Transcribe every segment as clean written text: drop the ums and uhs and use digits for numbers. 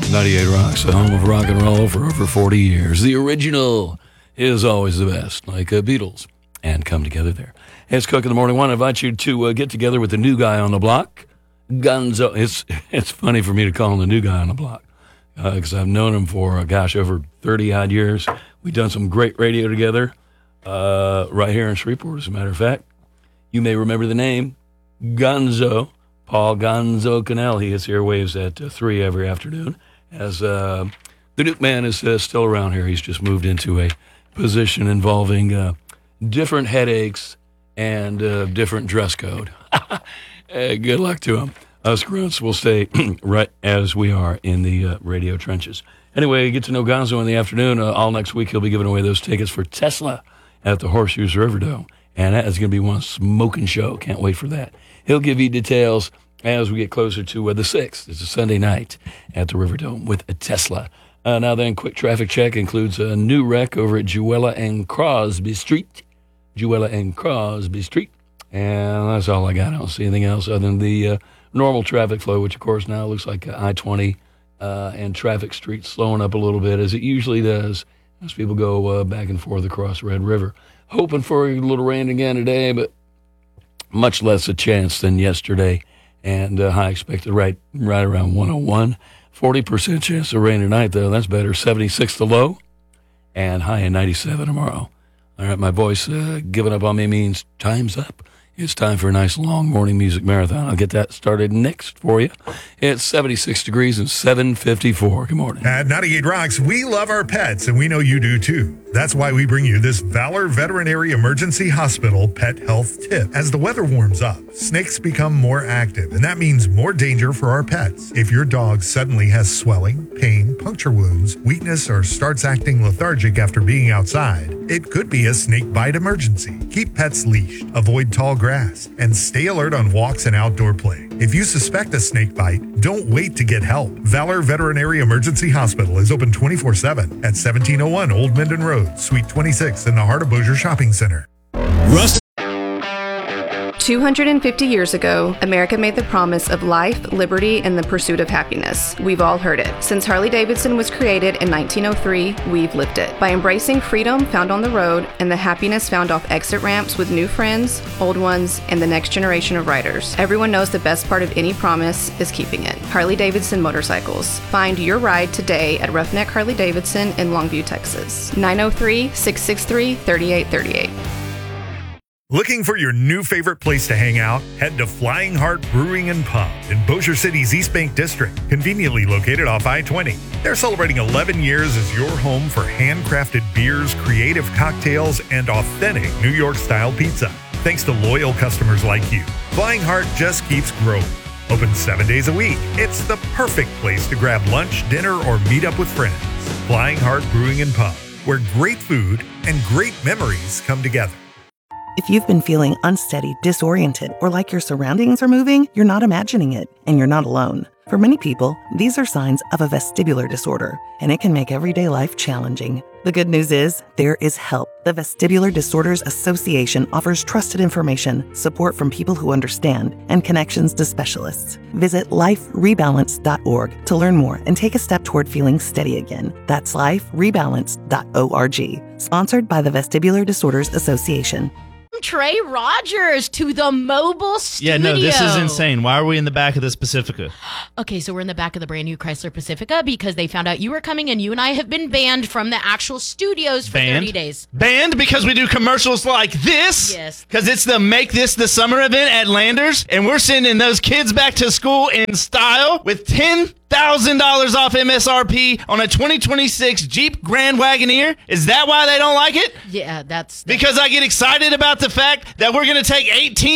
98 Rocks, the home of rock and roll for over 40 years. The original is always the best, like Beatles, and come together there. Hey, it's Cook in the Morning One. I invite you to get together with the new guy on the block, Gonzo. It's funny for me to call him the new guy on the block because I've known him for, over 30-odd years. We've done some great radio together right here in Shreveport, as a matter of fact. You may remember the name, Gonzo. Paul Gonzo Cannell. He is here, waves at 3 every afternoon. As the Duke man is still around here. He's just moved into a position involving different headaches and different dress code. Good luck to him. Us grunts will stay right as we are in the radio trenches. Anyway, get to know Gonzo in the afternoon. All next week, he'll be giving away those tickets for Tesla at the Horseshoes Riverdome. And that is going to be one smoking show. Can't wait for that. He'll give you details as we get closer to the 6th. It's a Sunday night at the Riverdome with a Tesla. Now then, quick traffic check includes a new wreck over at Jewella and Crosby Street. Jewella and Crosby Street. And that's all I got. I don't see anything else other than the normal traffic flow, which, of course, now looks like I-20 and Traffic Street slowing up a little bit, as it usually does, as people go back and forth across Red River. Hoping for a little rain again today, but much less a chance than yesterday. And high expected right around 101. 40% chance of rain tonight, though. That's better. 76 the low and high in 97 tomorrow. All right, my voice giving up on me means time's up. It's time for a nice long morning music marathon. I'll get that started next for you. It's 76 degrees and 7:54. Good morning. At 98 Rocks, we love our pets, and we know you do too. That's why we bring you this Valor Veterinary Emergency Hospital pet health tip. As the weather warms up, snakes become more active, and that means more danger for our pets. If your dog suddenly has swelling, pain, puncture wounds, weakness, or starts acting lethargic after being outside, it could be a snake bite emergency. Keep pets leashed, avoid tall grass, and stay alert on walks and outdoor play. If you suspect a snake bite, don't wait to get help. Valor Veterinary Emergency Hospital is open 24/7 at 1701 Old Minden Road, Suite 26 in the heart of Bossier Shopping Center. 250 years ago, America made the promise of life, liberty, and the pursuit of happiness. We've all heard it. Since Harley-Davidson was created in 1903, we've lived it. By embracing freedom found on the road and the happiness found off exit ramps with new friends, old ones, and the next generation of riders, everyone knows the best part of any promise is keeping it. Harley-Davidson Motorcycles. Find your ride today at Roughneck Harley-Davidson in Longview, Texas. 903-663-3838. Looking for your new favorite place to hang out? Head to Flying Heart Brewing and Pub in Bossier City's East Bank District, conveniently located off I-20. They're celebrating 11 years as your home for handcrafted beers, creative cocktails, and authentic New York-style pizza. Thanks to loyal customers like you, Flying Heart just keeps growing. Open 7 days a week. It's the perfect place to grab lunch, dinner, or meet up with friends. Flying Heart Brewing and Pub, where great food and great memories come together. If you've been feeling unsteady, disoriented, or like your surroundings are moving, you're not imagining it, and you're not alone. For many people, these are signs of a vestibular disorder, and it can make everyday life challenging. The good news is, there is help. The Vestibular Disorders Association offers trusted information, support from people who understand, and connections to specialists. Visit liferebalance.org to learn more and take a step toward feeling steady again. That's liferebalance.org. Sponsored by the Vestibular Disorders Association. Trey Rogers to the mobile studio. Yeah, no, this is insane. Why are we in the back of this Pacifica? Okay, so we're in the back of the brand new Chrysler Pacifica because they found out you were coming and you and I have been banned from the actual studios for 30 days. Banned because we do commercials like this? Yes. Because it's the Make This the Summer event at Landers, and we're sending those kids back to school in style with $10,000 off MSRP on a 2026 Jeep Grand Wagoneer. Is that why they don't like it? Yeah, that's because I get excited about the fact that we're going to take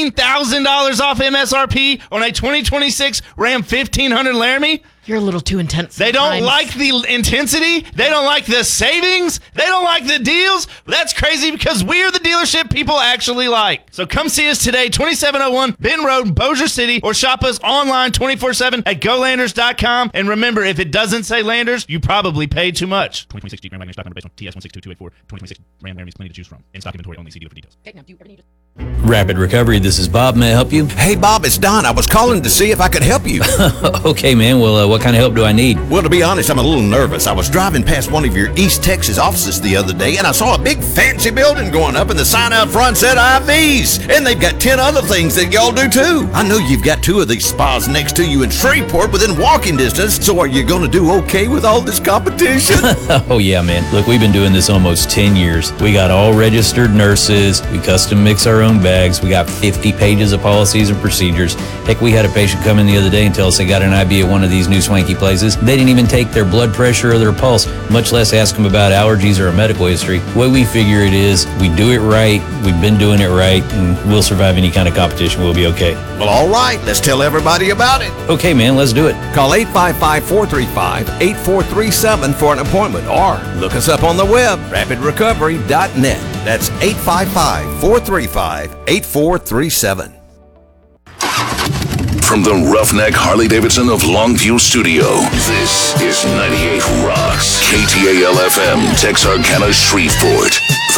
$18,000 off MSRP on a 2026 Ram 1500 Laramie. You're a little too intense. They don't like the intensity. They don't like the savings. They don't like the deals. That's crazy because we're the dealership people actually like. So come see us today, 2701 Benton Road, Bossier City, or shop us online 24/7 at GoLanders.com. And remember, if it doesn't say Landers, you probably paid too much. 2026 Jeep Grand Wagoneer stock number based on TS 162284. 2026 Ram Laramie's plenty to choose from. In stock inventory only. See dealer for details. Okay, now do everything you just... Rapid Recovery, this is Bob. May I help you? Hey, Bob, it's Don. I was calling to see if I could help you. Okay, man. Well, What kind of help do I need? Well, to be honest, I'm a little nervous. I was driving past one of your East Texas offices the other day, and I saw a big fancy building going up, and the sign out front said IVs. And they've got 10 other things that y'all do, too. I know you've got 2 of these spas next to you in Shreveport within walking distance, so are you going to do okay with all this competition? Oh, yeah, man. Look, we've been doing this almost 10 years. We got all registered nurses. We custom mix our own bags. We got 50 pages of policies and procedures. Heck, we had a patient come in the other day and tell us they got an IV at one of these new swanky places. They didn't even take their blood pressure or their pulse, much less ask them about allergies or a medical history. The way we figure it is, we do it right, we've been doing it right, and we'll survive any kind of competition. We'll be okay. Well, all right. Let's tell everybody about it. Okay, man, let's do it. Call 855-435-8437 for an appointment, or look us up on the web, rapidrecovery.net. That's 855-435-8437. From the Roughneck Harley-Davidson of Longview Studio, this is 98 Rocks, KTAL-FM, Texarkana, Shreveport.